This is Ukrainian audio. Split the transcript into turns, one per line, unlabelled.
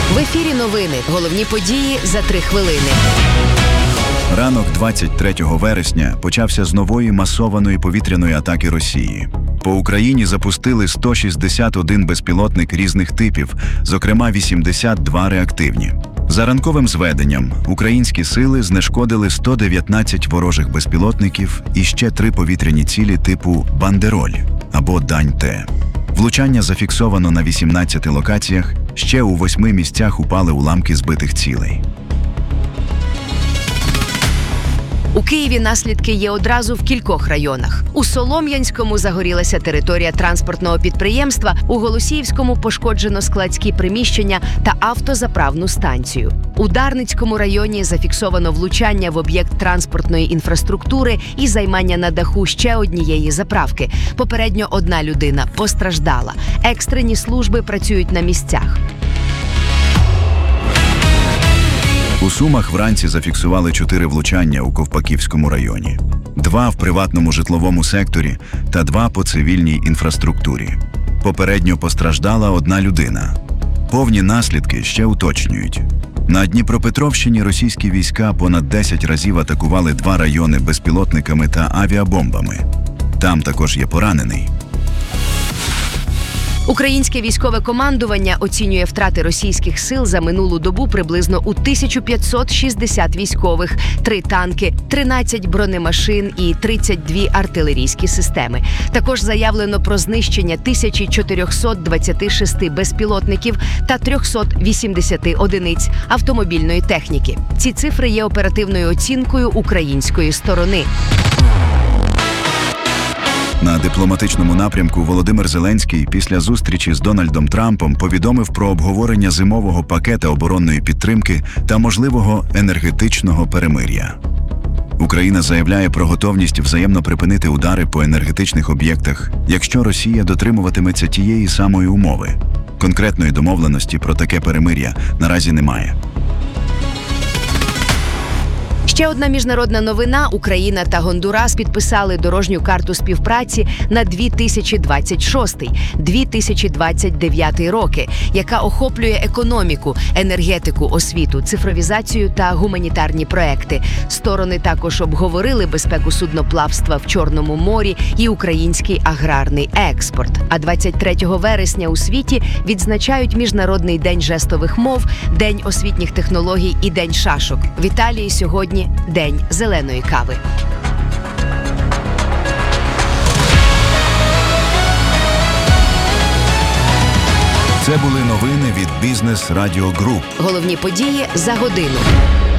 В ефірі новини. Головні події за 3 хвилини.
Ранок 23 вересня почався з нової масованої повітряної атаки Росії. По Україні запустили 161 безпілотник різних типів, зокрема 82 реактивні. За ранковим зведенням, українські сили знешкодили 119 ворожих безпілотників і ще 3 повітряні цілі типу «Бандероль» або «Дань-Т». Влучання зафіксовано на 18 локаціях, ще у 8 місцях упали уламки збитих цілей.
У Києві наслідки є одразу в кількох районах. У Солом'янському загорілася територія транспортного підприємства, у Голосіївському пошкоджено складські приміщення та автозаправну станцію. У Дарницькому районі зафіксовано влучання в об'єкт транспортної інфраструктури і займання на даху ще однієї заправки. Попередньо 1 людина постраждала. Екстрені служби працюють на місцях.
У Сумах вранці зафіксували 4 влучання у Ковпаківському районі. 2 в приватному житловому секторі та 2 по цивільній інфраструктурі. Попередньо постраждала 1 людина. Повні наслідки ще уточнюють. На Дніпропетровщині російські війська понад 10 разів атакували 2 райони безпілотниками та авіабомбами. Там також є поранений.
Українське військове командування оцінює втрати російських сил за минулу добу приблизно у 1560 військових, 3 танки, 13 бронемашин і 32 артилерійські системи. Також заявлено про знищення 1426 безпілотників та 380 одиниць автомобільної техніки. Ці цифри є оперативною оцінкою української сторони.
На дипломатичному напрямку Володимир Зеленський після зустрічі з Дональдом Трампом повідомив про обговорення зимового пакета оборонної підтримки та можливого енергетичного перемир'я. Україна заявляє про готовність взаємно припинити удари по енергетичних об'єктах, якщо Росія дотримуватиметься тієї самої умови. Конкретної домовленості про таке перемир'я наразі немає.
Ще одна міжнародна новина. Україна та Гондурас підписали дорожню карту співпраці на 2028-2029 роки, яка охоплює економіку, енергетику, освіту, цифровізацію та гуманітарні проекти. Сторони також обговорили безпеку судноплавства в Чорному морі і український аграрний експорт. А 23 вересня у світі відзначають Міжнародний день жестових мов, День освітніх технологій і День шашок. В Італії сьогодні День зеленої кави.
Це були новини від Бізнес Радіо Груп.
Головні події за годину.